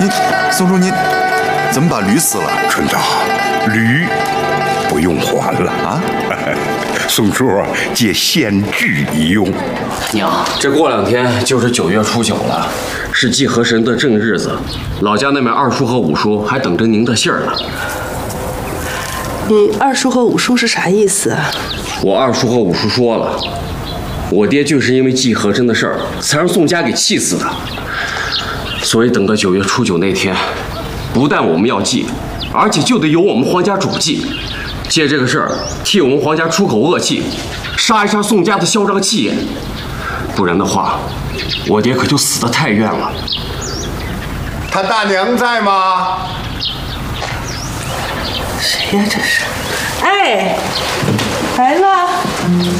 宋叔您怎么把驴撕了？ 春长，驴不用还了啊！宋叔借县制一用。 娘，这过2天就是9月初9了，是祭河神的正日子。老家那边二叔和五叔还等着您的信儿呢。 你二叔和五叔是啥意思啊？ 我二叔和五叔说了，我爹就是因为祭河神的事儿，才让宋家给气死的。所以等到9月初9那天，不但我们要祭，而且就得由我们皇家主祭，借这个事儿替我们皇家出口恶气，杀一杀宋家的嚣张气焰。不然的话，我爹可就死得太冤了。 他大娘在吗？ 谁呀？这是？哎，来了。